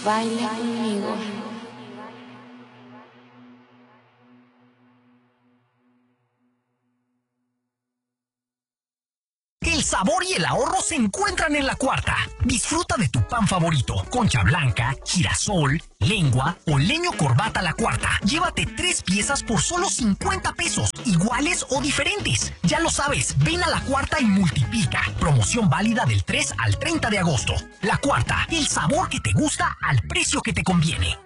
Baila conmigo. El sabor y el ahorro se encuentran en La Cuarta. Disfruta de tu pan favorito, concha blanca, girasol, lengua o leño corbata La Cuarta. Llévate 3 piezas por solo 50 pesos, iguales o diferentes. Ya lo sabes, ven a La Cuarta y multiplica. Promoción válida del 3 al 30 de agosto. La Cuarta, el sabor que te gusta al precio que te conviene.